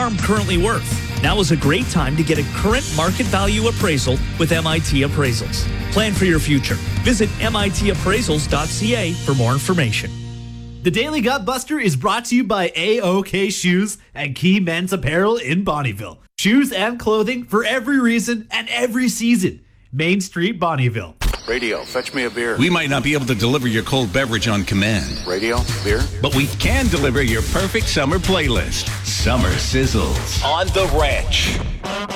farm currently worth? Now is a great time to get a current market value appraisal with MIT Appraisals. Plan for your future. Visit mitappraisals.ca for more information. The Daily Gut Buster is brought to you by A-OK Shoes and Key Men's Apparel in Bonnyville. Shoes and clothing for every reason and every season. Main Street, Bonnyville. Radio, fetch me a beer. We might not be able to deliver your cold beverage on command. Radio, beer. But we can deliver your perfect summer playlist. Summer Sizzles on the Ranch.